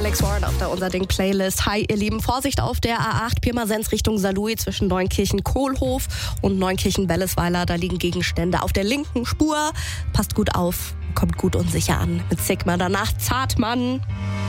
Alex Warren auf der Unser Ding Playlist. Hi, ihr Lieben. Vorsicht auf der A8 Pirmasens Richtung Saarlouis zwischen Neunkirchen-Kohlhof und Neunkirchen-Bellesweiler. Da liegen Gegenstände auf der linken Spur. Passt gut auf, kommt gut und sicher an. Mit Sigma danach Zartmann.